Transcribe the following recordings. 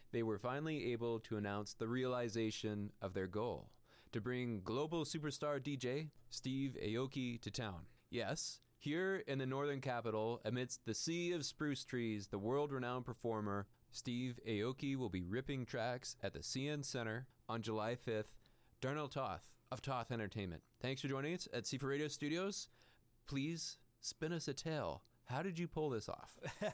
they were finally able to announce the realization of their goal to bring global superstar DJ Steve Aoki to town. Yes, here in the northern capital, amidst the sea of spruce trees, the world-renowned performer Steve Aoki will be ripping tracks at the CN Center on July 5th. Darnell Toth of Toth Entertainment, thanks for joining us at C4 Radio Studios. Please spin us a tale. How did you pull this off?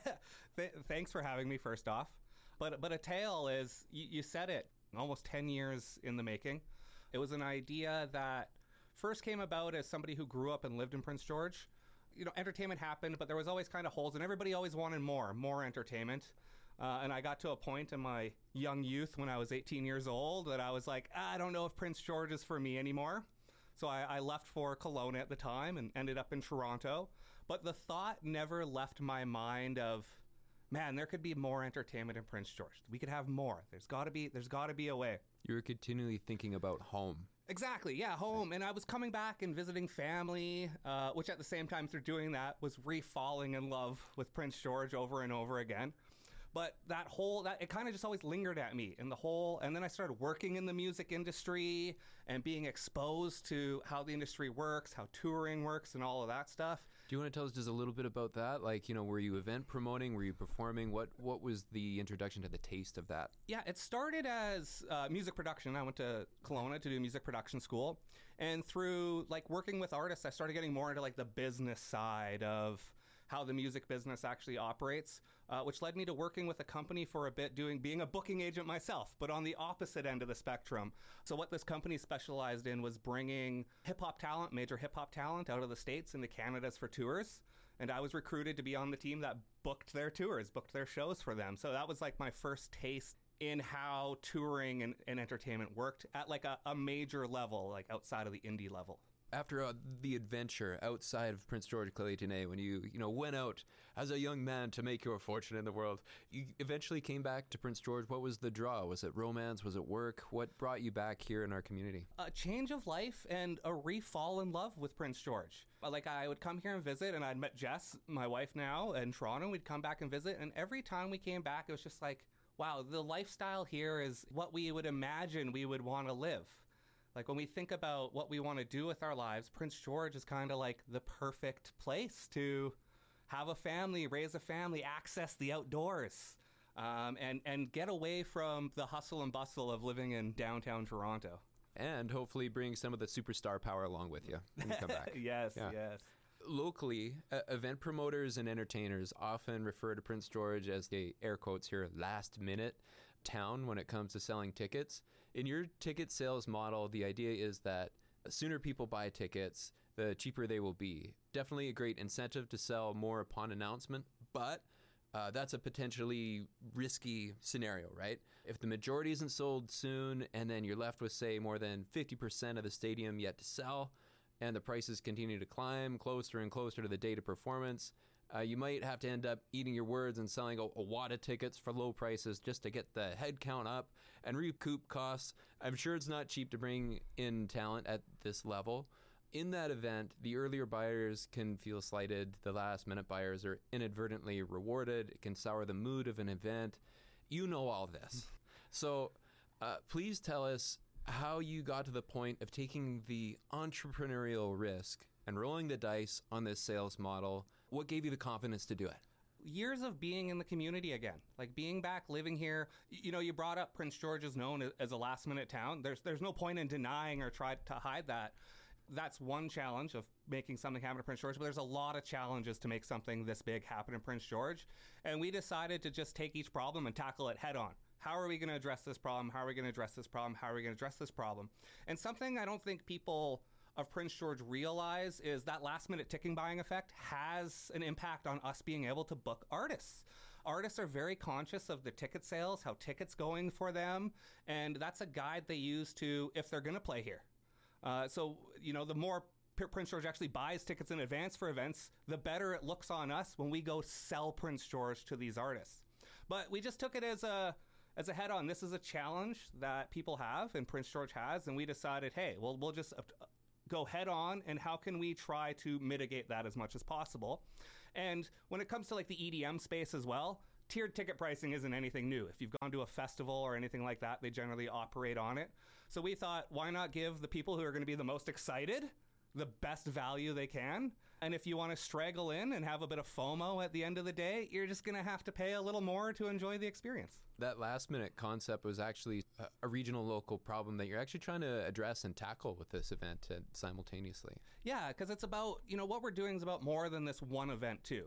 Thanks for having me, first off. But a tale is, you said it, almost 10 years in the making. It was an idea that first came about as somebody who grew up and lived in Prince George. You know, entertainment happened, but there was always kind of holes, and everybody always wanted more entertainment. And I got to a point in my young youth when I was 18 years old that I was like, I don't know if Prince George is for me anymore. So I left for Kelowna at the time and ended up in Toronto. But the thought never left my mind of, man, there could be more entertainment in Prince George. We could have more. There's got to be a way. You were continually thinking about home. Exactly, yeah, home. And I was coming back and visiting family, which at the same time through doing that was re-falling in love with Prince George over and over again. But it kind of just always lingered at me and then I started working in the music industry and being exposed to how the industry works, how touring works and all of that stuff. Do you want to tell us just a little bit about that? Like, you know, were you event promoting? Were you performing? What was the introduction to the taste of that? Yeah, it started as music production. I went to Kelowna to do music production school. And through like working with artists, I started getting more into like the business side of how the music business actually operates, which led me to working with a company for a bit, being a booking agent myself, but on the opposite end of the spectrum. So what this company specialized in was bringing hip-hop talent, major hip-hop talent out of the States into Canada's for tours. And I was recruited to be on the team that booked their tours, booked their shows for them. So that was like my first taste in how touring and entertainment worked at like a major level, like outside of the indie level. After the adventure outside of Prince George Claytonais, when you went out as a young man to make your fortune in the world, you eventually came back to Prince George. What was the draw? Was it romance? Was it work? What brought you back here in our community? A change of life and a re-fall in love with Prince George. Like, I would come here and visit, and I'd met Jess, my wife now, in Toronto. We'd come back and visit, and every time we came back, it was just like, wow, the lifestyle here is what we would imagine we would want to live. Like, when we think about what we want to do with our lives, Prince George is kind of like the perfect place to have a family, raise a family, access the outdoors, and get away from the hustle and bustle of living in downtown Toronto. And hopefully bring some of the superstar power along with you when you come back. Yes, yeah. Yes. Locally, event promoters and entertainers often refer to Prince George as the, air quotes here, last minute town when it comes to selling tickets. In your ticket sales model, the idea is that the sooner people buy tickets, the cheaper they will be. Definitely a great incentive to sell more upon announcement, but that's a potentially risky scenario, right? If the majority isn't sold soon and then you're left with, say, more than 50% of the stadium yet to sell, and the prices continue to climb closer and closer to the date of performance, you might have to end up eating your words and selling a wad of tickets for low prices just to get the head count up and recoup costs. I'm sure it's not cheap to bring in talent at this level. In that event, the earlier buyers can feel slighted. The last minute buyers are inadvertently rewarded. It can sour the mood of an event. You know all this. So please tell us how you got to the point of taking the entrepreneurial risk and rolling the dice on this sales model. What gave you the confidence to do it? Years of being in the community again, like being back, living here. You know, you brought up Prince George is known as a last minute town. There's no point in denying or try to hide that. That's one challenge of making something happen in Prince George, but there's a lot of challenges to make something this big happen in Prince George. And we decided to just take each problem and tackle it head on. How are we going to address this problem? How are we going to address this problem? How are we going to address this problem? And something I don't think people of Prince George realize is that last minute ticking buying effect has an impact on us being able to book artists. Artists are very conscious of the ticket sales, how tickets going for them, and that's a guide they use to if they're going to play here. So, you know, the more Prince George actually buys tickets in advance for events, the better it looks on us when we go sell Prince George to these artists. But we just took it as a head-on. This is a challenge that people have and Prince George has, and we decided, hey, well, we'll just go head-on, and how can we try to mitigate that as much as possible? And when it comes to like the EDM space as well, tiered ticket pricing isn't anything new. If you've gone to a festival or anything like that, they generally operate on it. So we thought, why not give the people who are going to be the most excited the best value they can? And if you want to straggle in and have a bit of FOMO at the end of the day, you're just going to have to pay a little more to enjoy the experience. That last minute concept was actually a regional local problem that you're actually trying to address and tackle with this event simultaneously. Yeah, because it's about, what we're doing is about more than this one event too.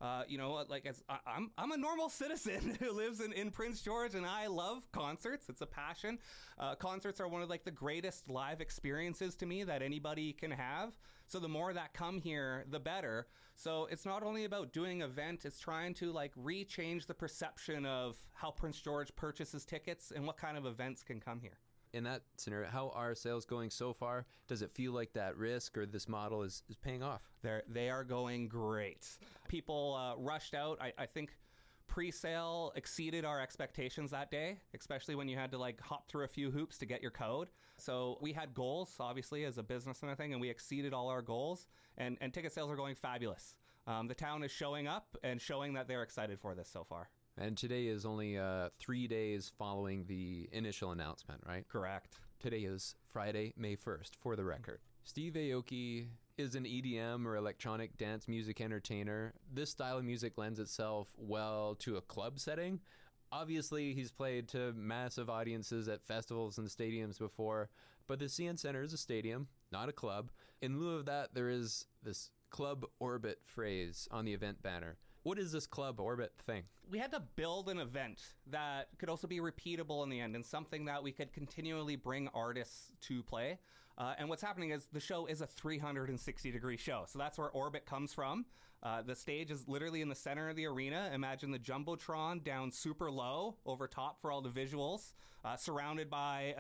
I'm a normal citizen who lives in Prince George, and I love concerts. It's a passion. Concerts are one of the greatest live experiences to me that anybody can have. So the more that come here, the better. So it's not only about doing an event, it's trying to rechange the perception of how Prince George purchases tickets and what kind of events can come here. In that scenario, how are sales going so far? Does it feel like that risk or this model is paying off? They are going great. People rushed out. I think pre-sale exceeded our expectations that day, especially when you had to hop through a few hoops to get your code. So we had goals, obviously, as a business and everything, and we exceeded all our goals, and ticket sales are going fabulous. The town is showing up and showing that they're excited for this so far. And today is only 3 days following the initial announcement, right? Correct. Today is Friday, May 1st, for the record. Steve Aoki is an EDM or electronic dance music entertainer. This style of music lends itself well to a club setting. Obviously, he's played to massive audiences at festivals and stadiums before, but the CN Center is a stadium, not a club. In lieu of that, there is this Club Orbit phrase on the event banner. What is this Club Orbit thing? We had to build an event that could also be repeatable in the end and something that we could continually bring artists to play. And what's happening is the show is a 360-degree show. So that's where Orbit comes from. The stage is literally in the center of the arena. Imagine the Jumbotron down super low over top for all the visuals, surrounded by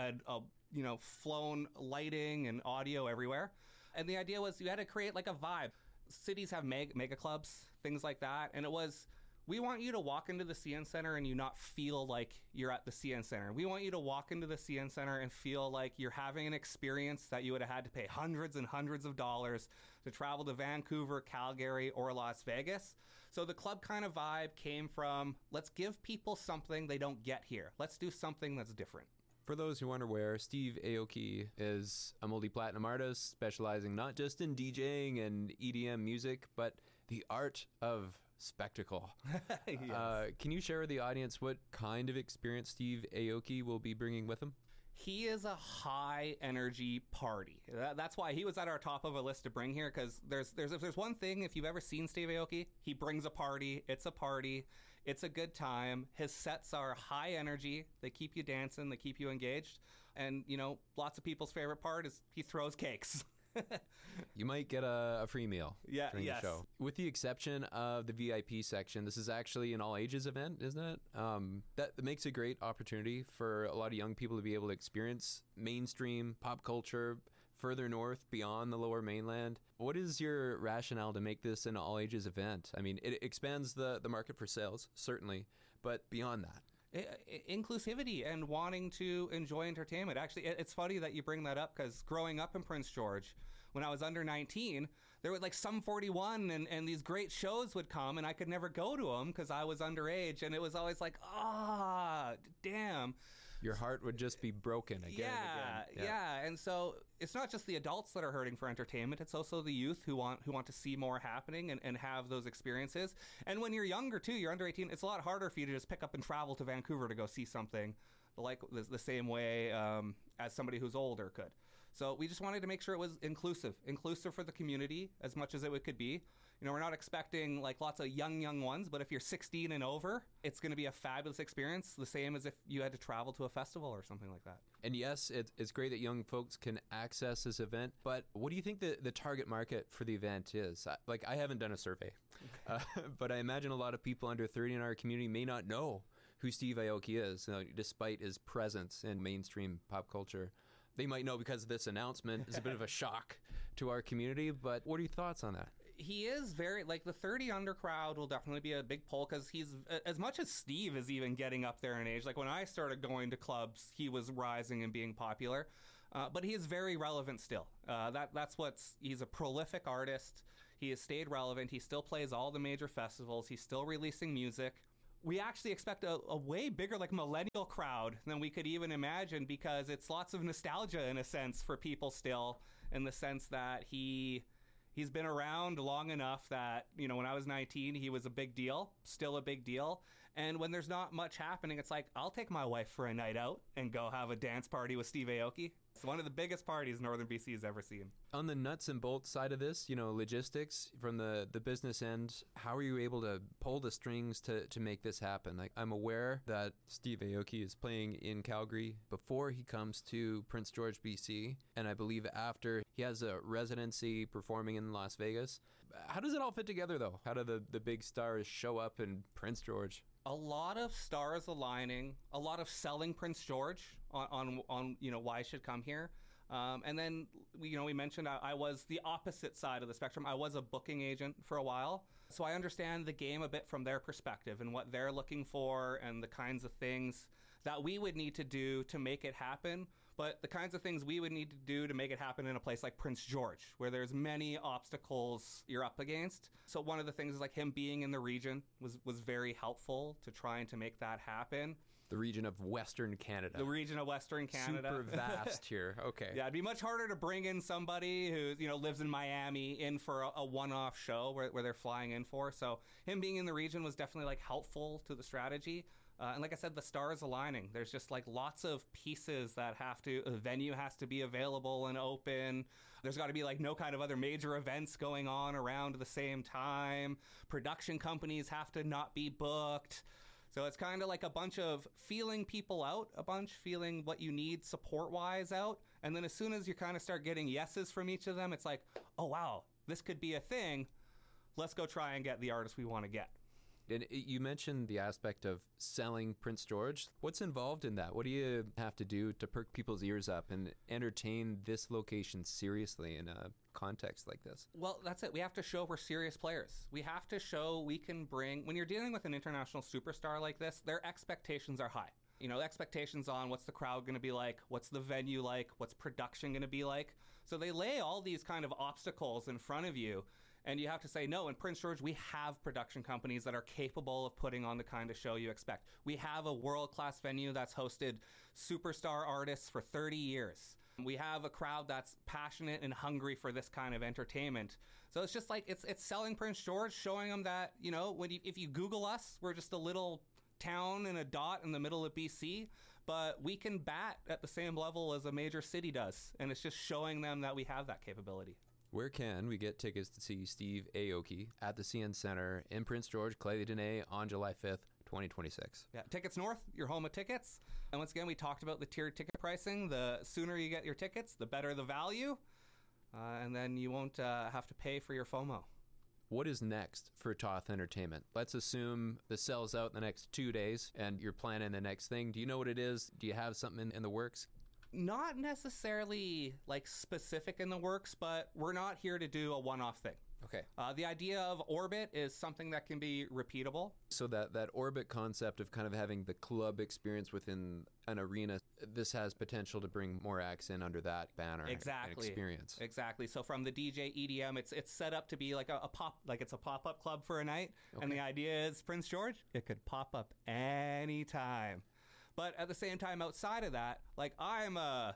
flown lighting and audio everywhere. And the idea was you had to create a vibe. Cities have mega clubs, things like that. And it was, we want you to walk into the CN Center and you not feel like you're at the CN Center. We want you to walk into the CN Center and feel like you're having an experience that you would have had to pay hundreds and hundreds of dollars to travel to Vancouver, Calgary, or Las Vegas. So the club kind of vibe came from, let's give people something they don't get here. Let's do something that's different. For those who aren't aware, Steve Aoki is a multi-platinum artist specializing not just in DJing and EDM music, but the art of spectacle. Yes. Can you share with the audience what kind of experience Steve Aoki will be bringing with him? He is a high energy party. That's why he was at our top of a list to bring here, because if there's one thing, if you've ever seen Steve Aoki, he brings a party. It's a party. It's a good time. His sets are high energy. They keep you dancing. They keep you engaged. And, lots of people's favorite part is he throws cakes. You might get a free meal during the show. With the exception of the VIP section, this is actually an all-ages event, isn't it? That makes a great opportunity for a lot of young people to be able to experience mainstream pop culture further north beyond the Lower Mainland. What is your rationale to make this an all-ages event? I mean, it expands the market for sales, certainly, but beyond that. Inclusivity and wanting to enjoy entertainment. Actually, it's funny that you bring that up, because growing up in Prince George, when I was under 19, there was Sum 41 and these great shows would come, and I could never go to them because I was underage, and it was always damn. Your heart would just be broken again and again. Yeah. And so it's not just the adults that are hurting for entertainment. It's also the youth who want to see more happening and have those experiences. And when you're younger, too, you're under 18, it's a lot harder for you to just pick up and travel to Vancouver to go see something the same way as somebody who's older could. So we just wanted to make sure it was inclusive for the community as much as it could be. We're not expecting lots of young ones, but if you're 16 and over, it's going to be a fabulous experience, the same as if you had to travel to a festival or something like that. And yes, it's great that young folks can access this event, but what do you think the target market for the event is? I haven't done a survey, but I imagine a lot of people under 30 in our community may not know who Steve Aoki is, despite his presence in mainstream pop culture. They might know because of this announcement. It's a bit of a shock to our community, but what are your thoughts on that? He is very, the 30 under crowd will definitely be a big pull, because he's, as much as Steve is even getting up there in age, when I started going to clubs, he was rising and being popular, but he is very relevant still. He's a prolific artist. He has stayed relevant. He still plays all the major festivals. He's still releasing music. we actually expect a way bigger, like, millennial crowd than we could even imagine, because it's lots of nostalgia in a sense for people still, in the sense that he's been around long enough that, when I was 19, he was a big deal, still a big deal. And when there's not much happening, it's like, I'll take my wife for a night out and go have a dance party with Steve Aoki. It's one of the biggest parties Northern BC has ever seen. On the nuts and bolts side of this, logistics from the business end, how are you able to pull the strings to make this happen? Like, I'm aware that Steve Aoki is playing in Calgary before he comes to Prince George, BC, and I believe after he has a residency performing in Las Vegas. How does it all fit together, though? How do the big stars show up in Prince George? A lot of stars aligning, a lot of selling Prince George on why I should come here. And then, we mentioned I was the opposite side of the spectrum. I was a booking agent for a while. So I understand the game a bit from their perspective and what they're looking for and the kinds of things that we would need to do to make it happen. But the kinds of things we would need to do to make it happen in a place like Prince George, where there's many obstacles you're up against. So one of the things is, like, him being in the region was very helpful to trying to make that happen. The region of Western Canada. The region of Western Canada. Super vast here. Okay. Yeah, it'd be much harder to bring in somebody who, lives in Miami in for a one-off show where they're flying in for. So him being in the region was definitely, like, helpful to the strategy. And like I said, the stars aligning. There's just, like, lots of pieces that a venue has to be available and open. There's got to be, like, no kind of other major events going on around the same time. Production companies have to not be booked. So it's kind of like a bunch of feeling people out, feeling what you need support-wise out. And then as soon as you kind of start getting yeses from each of them, it's like, oh, wow, this could be a thing. Let's go try and get the artists we want to get. And you mentioned the aspect of selling Prince George. What's involved in that? What do you have to do to perk people's ears up and entertain this location seriously in a context like this? Well, that's it. We have to show we're serious players. We have to show we can bring... When you're dealing with an international superstar like this, their expectations are high. Expectations on what's the crowd going to be like, what's the venue like, what's production going to be like. So they lay all these kind of obstacles in front of you. And you have to say, no, in Prince George, we have production companies that are capable of putting on the kind of show you expect. We have a world-class venue that's hosted superstar artists for 30 years. We have a crowd that's passionate and hungry for this kind of entertainment. So it's just like, it's selling Prince George, showing them that, if you Google us, we're just a little town and a dot in the middle of BC, but we can bat at the same level as a major city does. And it's just showing them that we have that capability. Where can we get tickets to see Steve Aoki at the CN Centre in Prince George, Clavey-Dene on July 5th, 2026? Yeah, Tickets North, your home of tickets. And once again, we talked about the tiered ticket pricing. The sooner you get your tickets, the better the value. And then you won't have to pay for your FOMO. What is next for Toth Entertainment? Let's assume the sells out in the next 2 days and you're planning the next thing. Do you know what it is? Do you have something in the works? Not necessarily, like, specific in the works, but we're not here to do a one-off thing. Okay. The idea of Orbit is something that can be repeatable. So that Orbit concept of kind of having the club experience within an arena, this has potential to bring more acts in under that banner. Exactly. And experience. Exactly. So from the DJ EDM, it's set up to be like it's a pop-up club for a night. Okay. And the idea is, Prince George, it could pop up anytime. But at the same time, outside of that, like, I'm a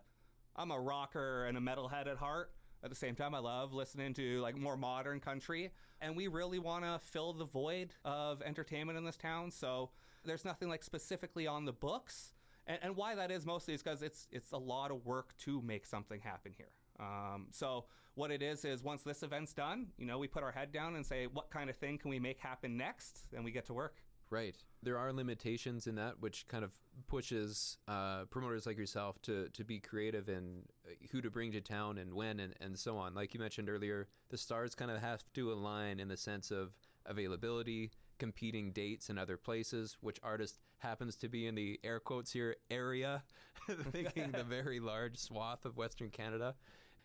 rocker and a metalhead at heart. At the same time, I love listening to, like, more modern country. And we really want to fill the void of entertainment in this town. So there's nothing, like, specifically on the books. And why that is mostly is because it's a lot of work to make something happen here. So what it is once this event's done, we put our head down and say, what kind of thing can we make happen next? And we get to work. Right. There are limitations in that, which kind of pushes promoters like yourself to be creative in who to bring to town and when and so on. Like you mentioned earlier, the stars kind of have to align in the sense of availability, competing dates in other places, which artist happens to be in the air quotes here area, thinking the very large swath of Western Canada.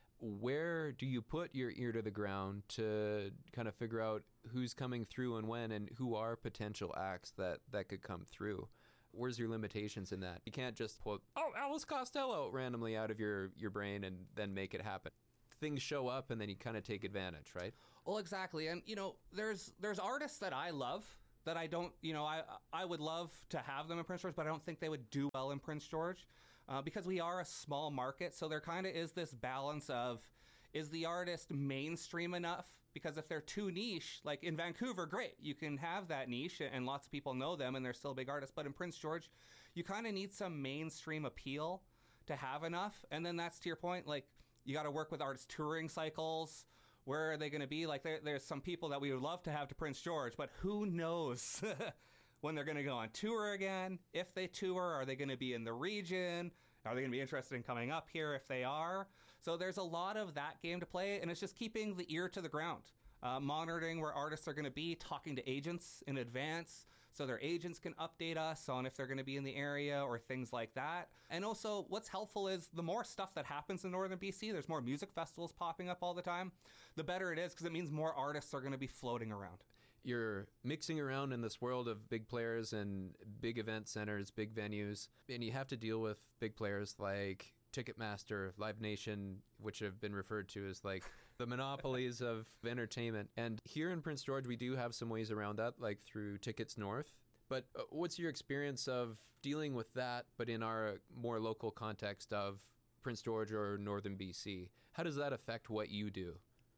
Where do you put your ear to the ground to kind of figure out who's coming through and when, and who are potential acts that could come through? Where's your limitations in that? You can't just quote, Alice Costello randomly out of your brain and then make it happen. Things show up and then you kind of take advantage, right? Well, exactly. And, there's artists that I love that I don't, I would love to have them in Prince George, but I don't think they would do well in Prince George because we are a small market. So there kind of is this balance of, is the artist mainstream enough? Because if they're too niche, like in Vancouver, great, you can have that niche and lots of people know them and they're still big artists. But in Prince George, you kind of need some mainstream appeal to have enough. And then that's to your point, like you got to work with artist touring cycles. Where are they going to be? Like there's some people that we would love to have to Prince George, but who knows when they're going to go on tour again? If they tour, are they going to be in the region? Are they going to be interested in coming up here if they are? So there's a lot of that game to play, and it's just keeping the ear to the ground, monitoring where artists are going to be, talking to agents in advance so their agents can update us on if they're going to be in the area or things like that. And also what's helpful is the more stuff that happens in Northern BC, there's more music festivals popping up all the time, the better it is because it means more artists are going to be floating around. You're mixing around in this world of big players and big event centers, big venues, and you have to deal with big players like Ticketmaster, Live Nation, which have been referred to as like the monopolies of entertainment. And here in Prince George, we do have some ways around that, like through Tickets North. But what's your experience of dealing with that, but in our more local context of Prince George or Northern BC? How does that affect what you do?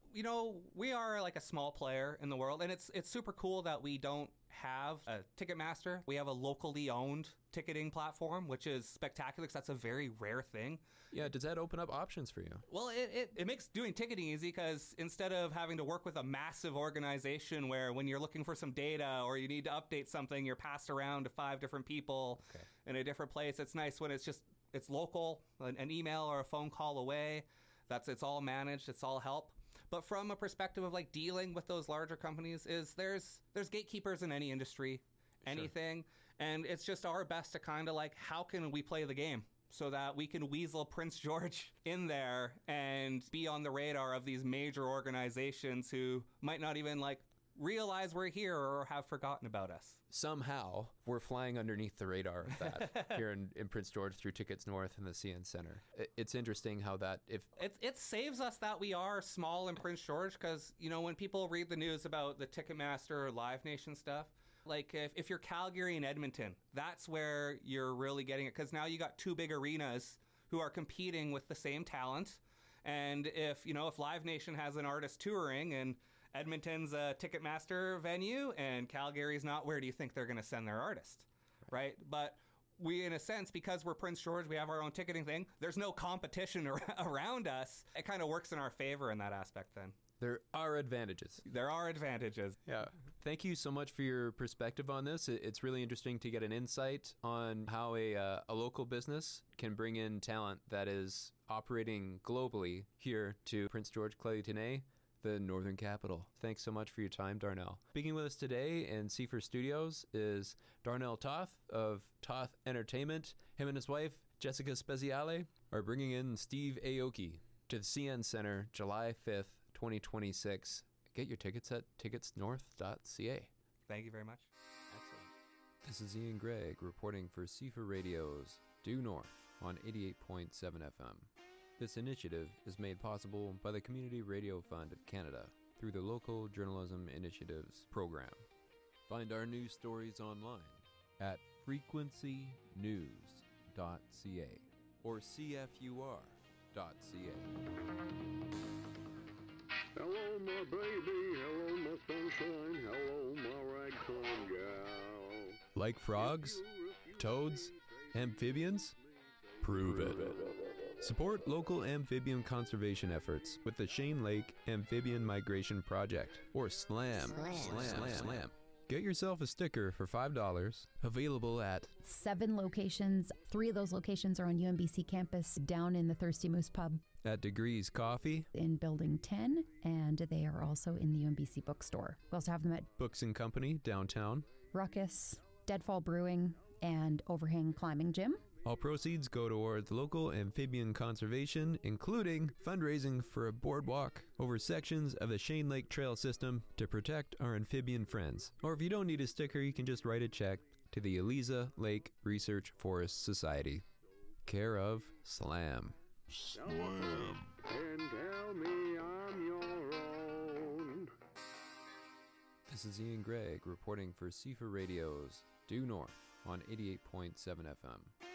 We are like a small player in the world, and it's super cool that we don't have a Ticketmaster. We have a locally owned ticketing platform, which is spectacular because that's a very rare thing. Yeah, does that open up options for you? Well, it makes doing ticketing easy because instead of having to work with a massive organization where when you're looking for some data or you need to update something, you're passed around to 5 different people in a different place. It's nice when it's local, an email or a phone call away. It's all managed, it's all help. But from a perspective of like dealing with those larger companies is there's gatekeepers in any industry, anything. Sure. And it's just our best to kind of like, how can we play the game so that we can weasel Prince George in there and be on the radar of these major organizations who might not even like realize we're here or have forgotten about us. Somehow we're flying underneath the radar of that here in Prince George through Tickets North and the CN Center. It's interesting how that it saves us that we are small in Prince George because when people read the news about the Ticketmaster or Live Nation stuff, like if you're Calgary and Edmonton, that's where you're really getting it because now you got 2 big arenas who are competing with the same talent, and if Live Nation has an artist touring and Edmonton's a Ticketmaster venue and Calgary's not, where do you think they're going to send their artist? Right? But we, in a sense, because we're Prince George, we have our own ticketing thing. There's no competition around us. It kind of works in our favor in that aspect then. There are advantages. There are advantages. Yeah. Thank you so much for your perspective on this. It's really interesting to get an insight on how a local business can bring in talent that is operating globally here to Prince George Claytonais, the Northern Capital. Thanks so much for your time, Darnell. Speaking with us today in Seafer Studios is Darnell Toth of Toth Entertainment. Him and his wife, Jessica Speziale, are bringing in Steve Aoki to the CN Center July 5th, 2026. Get your tickets at ticketsnorth.ca. Thank you very much. Excellent. This is Ian Gregg reporting for Seafer Radio's Due North on 88.7 FM. This initiative is made possible by the Community Radio Fund of Canada through the Local Journalism Initiatives program. Find our news stories online at frequencynews.ca or cfur.ca. Hello, my baby. Hello, my sunshine. Hello, my ragtime gal. Like frogs, toads, amphibians? Prove it. Support local amphibian conservation efforts with the Shane Lake Amphibian Migration Project, or SLAM. SLAM. Get yourself a sticker for $5, available at 7 locations. 3 of those locations are on UMBC campus down in the Thirsty Moose Pub. At Degrees Coffee. In Building 10, and they are also in the UMBC bookstore. We also have them at Books and Company, downtown. Ruckus, Deadfall Brewing, and Overhang Climbing Gym. All proceeds go towards local amphibian conservation, including fundraising for a boardwalk over sections of the Shane Lake Trail system to protect our amphibian friends. Or if you don't need a sticker, you can just write a check to the Eliza Lake Research Forest Society. Care of SLAM. Slam. And tell me I'm your own. This is Ian Gregg reporting for CFA Radio's Due North on 88.7 FM.